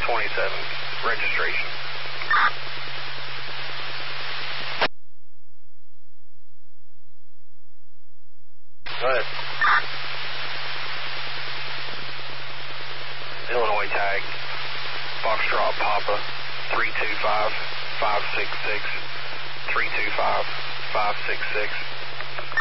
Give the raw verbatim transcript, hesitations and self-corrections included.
twenty-seven, registration. Go ahead. Illinois tag, Foxtrot Papa, three two five, five six six, three two five, five six six.